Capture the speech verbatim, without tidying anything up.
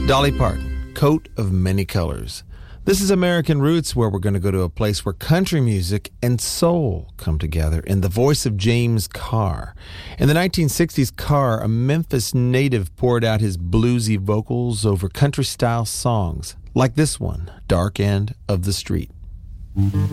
Dolly Parton, Coat of Many Colors. This is American Roots, where we're going to go to a place where country music and soul come together in the voice of James Carr. In the nineteen sixties, Carr, a Memphis native, poured out his bluesy vocals over country-style songs like this one, Dark End of the Street.